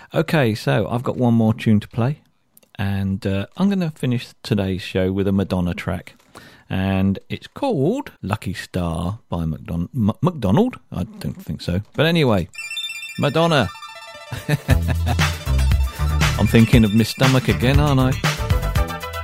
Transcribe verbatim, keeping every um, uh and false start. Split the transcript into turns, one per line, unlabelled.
Okay, so I've got one more tune to play, and uh, I'm going to finish today's show with a Madonna track, and it's called Lucky Star by McDon- M- McDonald? I don't think so. But anyway, Madonna. I'm thinking of my stomach again, aren't I?